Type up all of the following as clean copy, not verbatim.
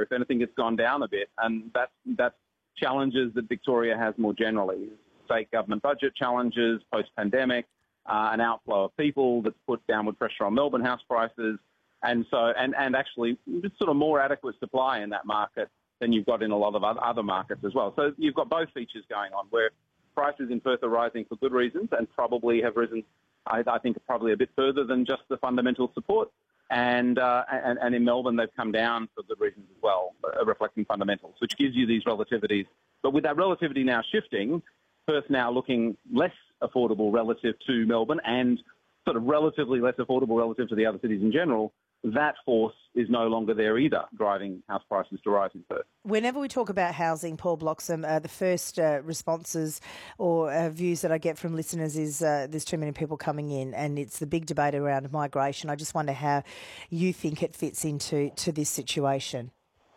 better. If anything, it's gone down a bit, and that's challenges that Victoria has more generally. State government budget challenges, post-pandemic, an outflow of people that's put downward pressure on Melbourne house prices, and actually just sort of more adequate supply in that market than you've got in a lot of other markets as well. So you've got both features going on, where prices in Perth are rising for good reasons and probably have risen, I think, probably a bit further than just the fundamental support. And in Melbourne, they've come down for good reasons as well, reflecting fundamentals, which gives you these relativities. But with that relativity now shifting, Perth now looking less affordable relative to Melbourne and sort of relatively less affordable relative to the other cities in general, that force is no longer there either, driving house prices to rise in Perth. Whenever we talk about housing, Paul Bloxham, the first responses or views that I get from listeners is there's too many people coming in, and it's the big debate around migration. I just wonder how you think it fits into this situation.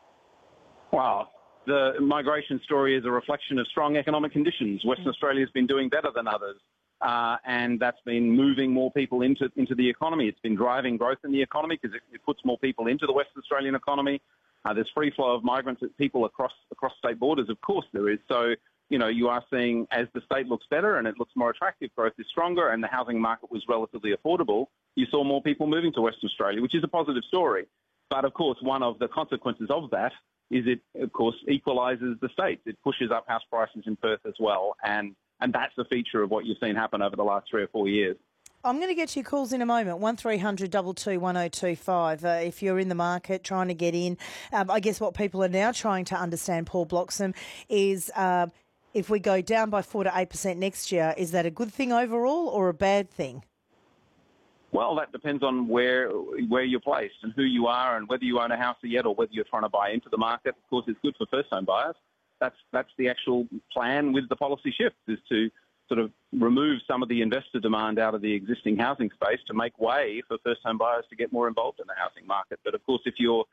Wow. The migration story is a reflection of strong economic conditions. Western Australia's been doing better than others, and that's been moving more people into the economy. It's been driving growth in the economy because it puts more people into the Western Australian economy. There's free flow of migrants, people across state borders, of course there is. So, you are seeing, as the state looks better and it looks more attractive, growth is stronger, and the housing market was relatively affordable, you saw more people moving to Western Australia, which is a positive story. But, of course, one of the consequences of that is it, of course, equalises the state. It pushes up house prices in Perth as well, and that's a feature of what you've seen happen over the last 3 or 4 years. I'm going to get to your calls in a moment. 1300 22 1025. If you're in the market trying to get in, I guess what people are now trying to understand, Paul Bloxham, is if we go down by 4 to 8% next year, is that a good thing overall or a bad thing? Well, that depends on where you're placed and who you are and whether you own a house yet or whether you're trying to buy into the market. Of course, it's good for first-home buyers. That's the actual plan with the policy shift, is to sort of remove some of the investor demand out of the existing housing space to make way for first-home buyers to get more involved in the housing market. But, of course, if you're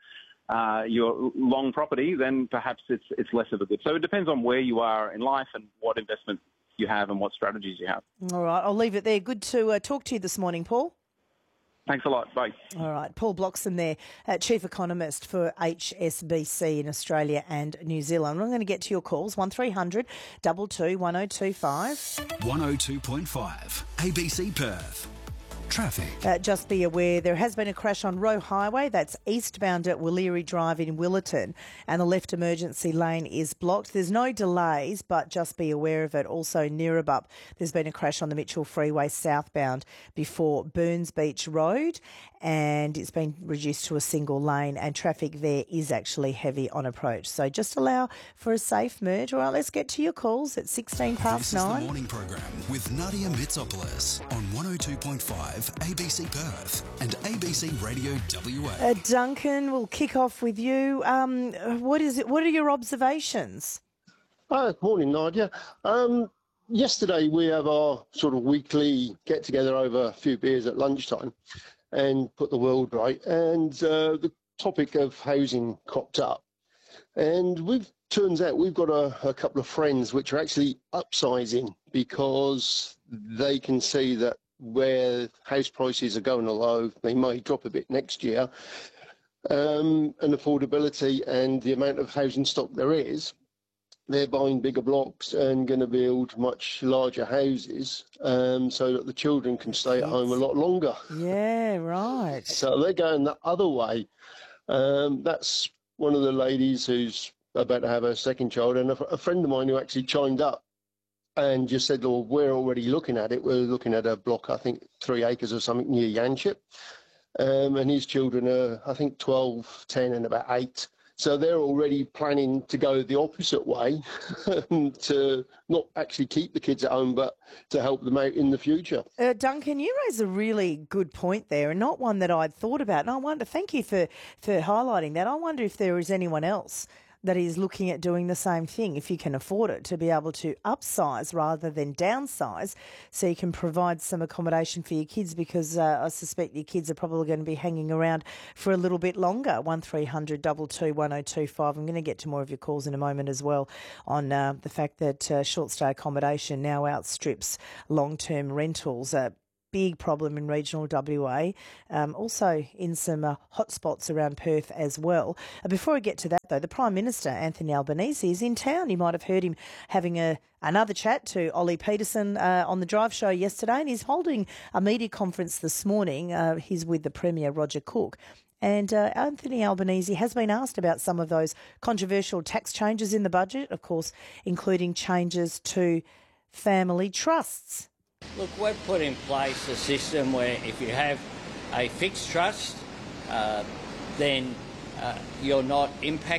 long property, then perhaps it's less of a good. So it depends on where you are in life and what investments you have and what strategies you have. All right, I'll leave it there. Good to talk to you this morning, Paul. Thanks a lot. Bye. All right. Paul Bloxham there, Chief Economist for HSBC in Australia and New Zealand. I'm going to get to your calls. 1300 22 1025. 102.5 ABC Perth. Traffic. Just be aware there has been a crash on Roe Highway. That's eastbound at Willeri Drive in Willerton, and the left emergency lane is blocked. There's no delays, but just be aware of it. Also, Neerabup, there's been a crash on the Mitchell Freeway southbound before Burns Beach Road, and it's been reduced to a single lane, and traffic there is actually heavy on approach. So just allow for a safe merge. All right, let's get to your calls at 9:16. This is the morning program with Nadia Mitsopoulos on 102.5 ABC Perth and ABC Radio WA. Duncan, we'll kick off with you. What are your observations? Morning, Nadia. Yesterday we have our sort of weekly get-together over a few beers at lunchtime and put the world right. And the topic of housing cropped up. And turns out we've got a couple of friends which are actually upsizing because they can see that where house prices are going low, they may drop a bit next year, and affordability and the amount of housing stock there is, they're buying bigger blocks and going to build much larger houses so that the children can stay at home a lot longer. Yeah, right. So they're going the other way. That's one of the ladies who's about to have her second child, and a friend of mine who actually chimed up and just said, well, we're already looking at it. We're looking at a block, I think 3 acres or something near Yanchep. And his children are, I think, 12, 10 and about 8. So they're already planning to go the opposite way to not actually keep the kids at home, but to help them out in the future. Duncan, you raise a really good point there, and not one that I'd thought about. And I wonder, thank you for highlighting that. I wonder if there is anyone else that is looking at doing the same thing, if you can afford it, to be able to upsize rather than downsize so you can provide some accommodation for your kids, because I suspect your kids are probably going to be hanging around for a little bit longer. 1300 22 1025. I'm going to get to more of your calls in a moment as well on the fact that short stay accommodation now outstrips long-term rentals. big problem in regional WA, also in some hotspots around Perth as well. Before I get to that, though, the Prime Minister, Anthony Albanese, is in town. You might have heard him having another chat to Ollie Peterson on the Drive Show yesterday, and he's holding a media conference this morning. He's with the Premier, Roger Cook. And Anthony Albanese has been asked about some of those controversial tax changes in the budget, of course, including changes to family trusts. Look, we've put in place a system where if you have a fixed trust, then you're not impacted